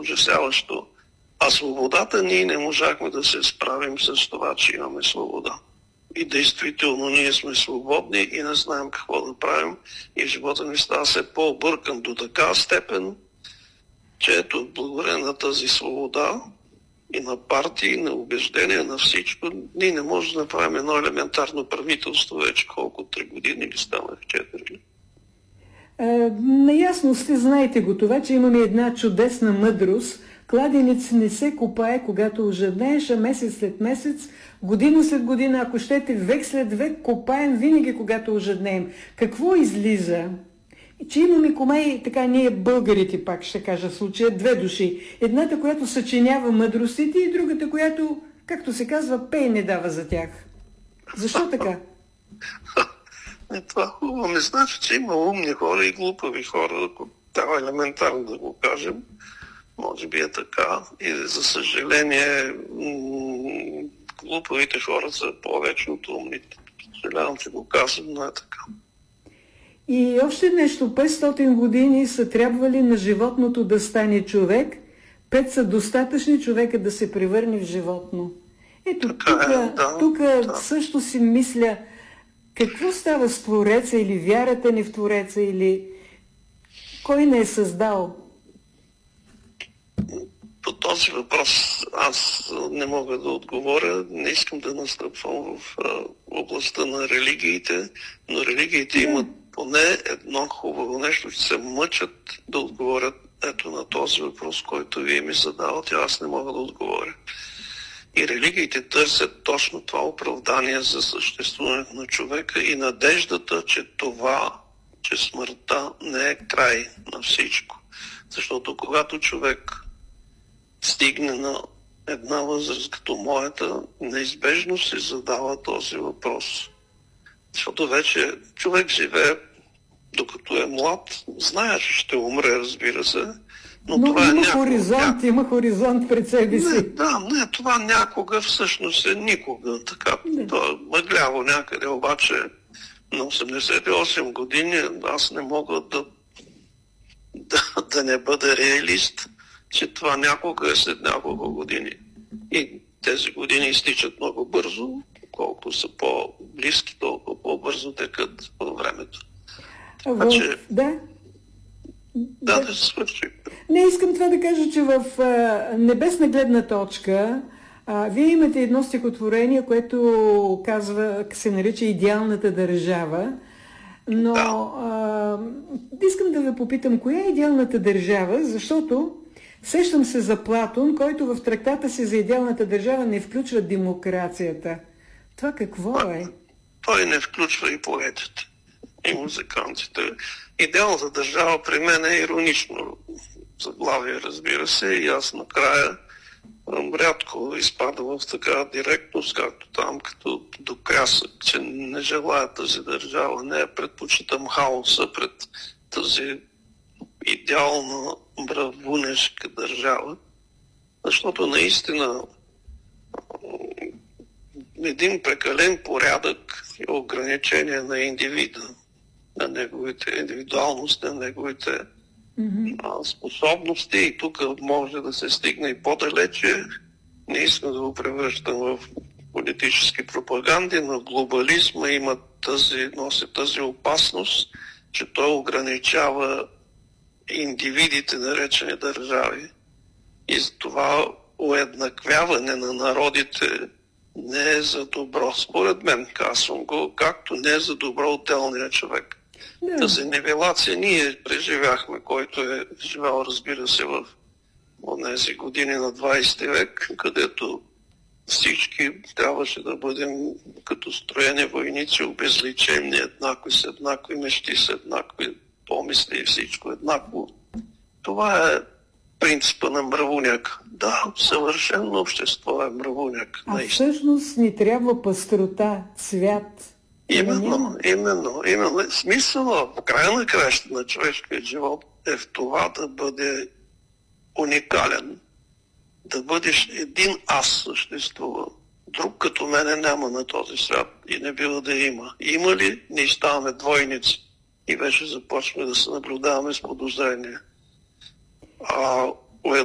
ужасяващо. А свободата, ние не можахме да се справим с това, че имаме свобода. И действително ние сме свободни и не знаем какво да правим. И живота ни става все по-объркан до така степен, че ето, благодарение на тази свобода и на партии, на убеждения, на всичко, ние не можем да направим едно елементарно правителство вече колко 3 години или станах 4. Наясно сте, знаете го това, че имаме една чудесна мъдрост. Кладенец не се копае, когато ожеднееш, а месец след месец, година след година, ако щете, век след век, копаем винаги, когато ожеднеем. Какво излиза? Че имаме комай, така ние българите, пак ще кажа в случая, 2 души. Едната, която съчинява мъдростите и другата, която, както се казва, пей не дава за тях. Защо така? Това хубаво не значи, че има умни хора и глупави хора, ако трябва елементарно да го кажем. Може би е така. И за съжаление, глупавите хора са повече от умните. Съжалявам, че го казвам, но е така. И още нещо, 500 години са трябвали на животното да стане човек, 5 са достатъчни човека да се превърне в животно. Ето, тук също си мисля, какво става с Твореца или вярата ни в Твореца, или кой не е създал? По този въпрос аз не мога да отговоря. Не искам да настъпвам в областта на религиите, но религиите имат поне едно хубаво нещо, че се мъчат да отговорят ето на този въпрос, който вие ми задавате, аз не мога да отговоря. И религиите търсят точно това оправдание за съществуването на човека и надеждата, че смъртта не е край на всичко. Защото когато човек стигне на една възраст като моята, неизбежно се задава този въпрос. Защото вече човек живее докато е млад, знае, че ще умре, разбира се, но това има хоризонт пред себе си. Това някога всъщност е никога. Така, това е мъгляво някъде, обаче на 88 години аз не мога да не бъда реалист, че това някога е след няколко години. И тези години изтичат много бързо, колкото са по-близки, толкова по-бързо текат по времето. Да се свърши. Не, искам това да кажа, че в небесна гледна точка вие имате едно стихотворение, което се нарича "Идеалната държава", но искам да ви попитам, коя е идеалната държава, защото сещам се за Платон, който в трактата си за идеалната държава не включва демокрацията. Това какво е? Той не включва и поетите, и музикантите. Идеалната държава при мен е иронично заглавие, разбира се, и аз накрая рядко изпадам в такава директност, както там, като до крясък, че не желая тази държава. Не, предпочитам хаоса пред тази идеална мравунешка държава, защото наистина един прекален порядък и ограничение на индивида, на неговите индивидуалности, на неговите способности, и тук може да се стигне и по-далече. Не искам да го превръщам в политически пропаганди, но глобализма носи тази опасност, че той ограничава индивидите, наречени държави. И за това уеднаквяване на народите не е за добро. Според мен, казвам го, както не е за добро отделния човек. Тази нивелация ние преживяхме, който е живял, разбира се, в тези години на 20 век, където всички трябваше да бъдем като строени войници, обезличени, еднакви с еднакви мечти, с еднакви помисли и всичко еднакво. Това е принципа на мравуняк. Да, съвършено общество е мравуняк. А всъщност ни трябва пъстрота, цвят. Именно. Смисъла, в края на краищата на човешкия живот е в това да бъде уникален. Да бъдеш един аз съществува. Друг като мене няма на този свят и не бива да има. Има ли, ние ставаме двойници и вече започваме да се наблюдаваме с подозрение.